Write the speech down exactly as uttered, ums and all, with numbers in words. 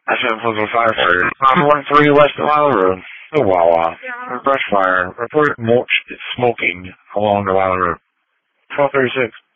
I should have a firefighter. I'm one three West Delilah Road. The Wawa. A brush fire. Report mulch is smoking along Delilah Road. twelve thirty-six.